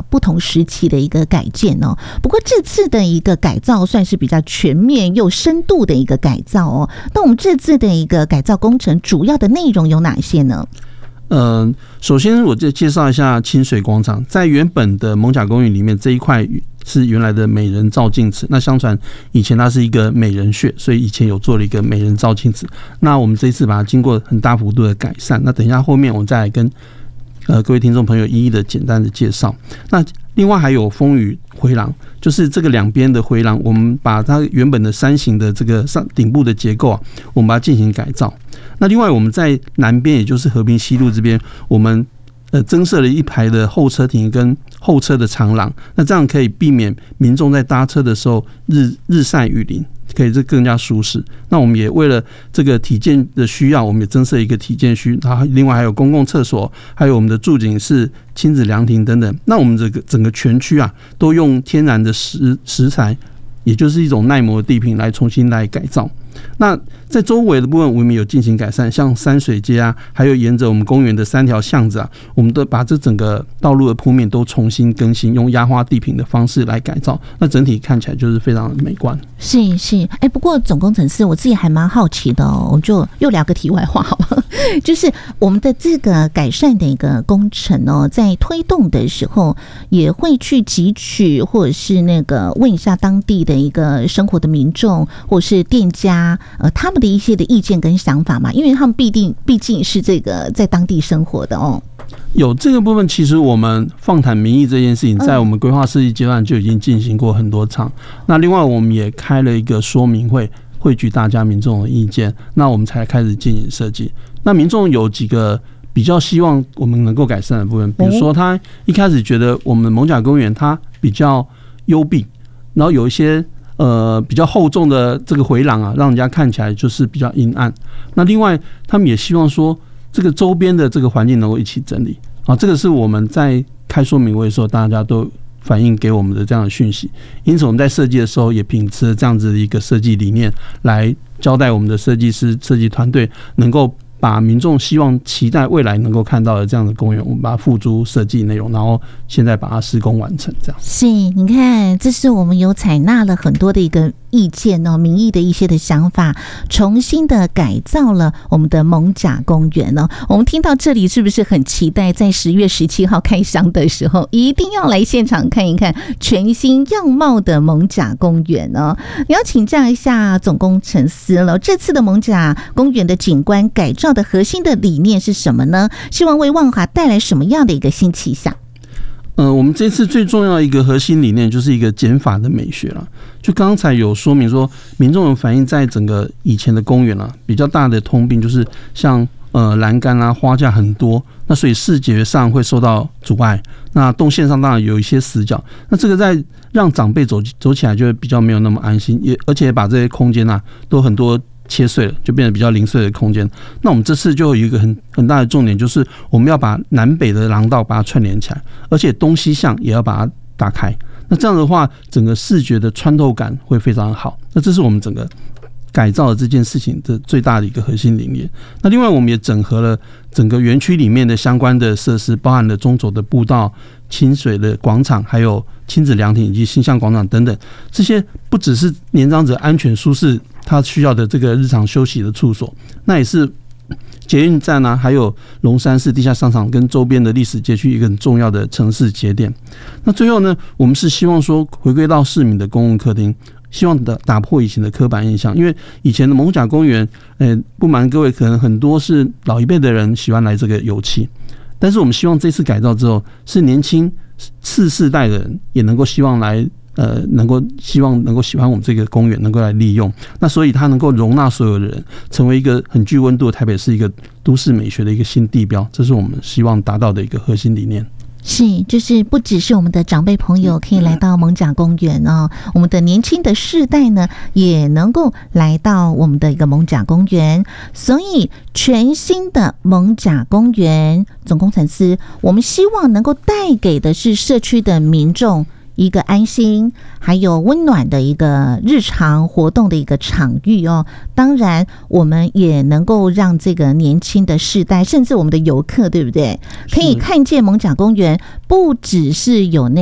不同时期的一个改建哦。不过这次的一个改造算是比较全面又深度的一个改造哦。那我们这次的一个改造工程主要的内容有哪些呢？ 首先我就介绍一下清水广场，在原本的艋舺公园里面，这一块是原来的美人照镜池。那相传以前它是一个美人穴，所以以前有做了一个美人照镜池。那我们这一次把它经过很大幅度的改善。那等一下后面我再来跟各位听众朋友一一的简单的介绍。那另外还有风雨回廊，就是这个两边的回廊，我们把它原本的山形的这个顶部的结构啊，我们把它进行改造。那另外我们在南边，也就是和平西路这边，我们增设了一排的候车亭跟候车的长廊，那这样可以避免民众在搭车的时候日晒雨淋，可以更加舒适。那我们也为了这个体健的需要，我们也增设一个体健区，然后另外还有公共厕所，还有我们的住警室、亲子凉亭等等。那我们这个整个全区啊，都用天然的石材，也就是一种耐磨的地坪来重新来改造。那在周围的部分，我们有进行改善，像山水街啊，还有沿着我们公园的3条巷子啊，我们都把这整个道路的铺面都重新更新，用压花地坪的方式来改造。那整体看起来就是非常美观。是， 不过总工程师我自己还蛮好奇的哦，我就又聊个题外话好吗？就是我们的这个改善的一个工程哦，在推动的时候也会去汲取或者是问一下当地的一个生活的民众或者是店家他们的一些的意见跟想法嘛，因为他们毕竟是这个在当地生活的哦。 有这个部分，其实我们放谈民意这件事情，在我们规划设计阶段就已经进行过很多场。那另外我们也开了一个说明会，汇聚大家民众的意见，那我们才开始进行设计。那民众有几个比较希望我们能够改善的部分，比如说他一开始觉得我们艋舺公园它比较幽闭，然后有一些比较厚重的这个回廊啊，让人家看起来就是比较阴暗。那另外他们也希望说这个周边的这个环境能够一起整理啊，这个是我们在开说明会的时候大家都反映给我们的这样的讯息。因此我们在设计的时候也秉持这样子的一个设计理念来交代我们的设计师设计团队，能够把民众希望期待未来能够看到的这样的公园，我们把它付诸设计内容，然后现在把它施工完成。这样是，你看，这是我们有采纳了很多的一个意见哦，民意的一些的想法，重新的改造了我们的艋舺公园哦。我们听到这里是不是很期待在10月17号开箱的时候，一定要来现场看一看全新样貌的艋舺公园哦？你要请教一下总工程师了，这次的艋舺公园的景观改造的核心的理念是什么呢？希望为万华带来什么样的一个新气象？ 我们这次最重要的一个核心理念就是一个减法的美学了。就刚才有说明说，民众有反映在整个以前的公园啊，比较大的通病就是像栏杆啊、花架很多，那所以视觉上会受到阻碍。那动线上当然有一些死角，那这个在让长辈走起来就会比较没有那么安心，而且把这些空间啊都很多切碎了，就变得比较零碎的空间。那我们这次就有一个很大的重点，就是我们要把南北的廊道把它串联起来，而且东西向也要把它打开。那这样的话，整个视觉的穿透感会非常好。那这是我们整个改造的这件事情的最大的一个核心理念。那另外，我们也整合了整个园区里面的相关的设施，包含了中轴的步道、清水的广场，还有亲子凉亭以及星象广场等等。这些不只是年长者安全舒适他需要的这个日常休息的处所，那也是捷运站啊，还有龙山市地下商场跟周边的历史街区一个很重要的城市节点。那最后呢，我们是希望说回归到市民的公共客厅，希望打破以前的刻板印象。因为以前的艋舺公园，不瞒各位，可能很多是老一辈的人喜欢来这个游憩，但是我们希望这次改造之后，是年轻次世代的人也能够希望来。希望能够喜欢我们这个公园，能够来利用。那所以它能够容纳所有的人，成为一个很具温度的台北市一个都市美学的一个新地标，这是我们希望达到的一个核心理念。 是，就是不只是我们的长辈朋友可以来到艋舺公园哦，我们的年轻的世代呢，也能够来到我们的一个艋舺公园。所以全新的艋舺公园，总工程师，我们希望能够带给的是社区的民众一个安心还有温暖的一个日常活动的一个场域哦。当然我们也能够让这个年轻的世代甚至我们的游客，对不对，可以看见艋舺公园不只是有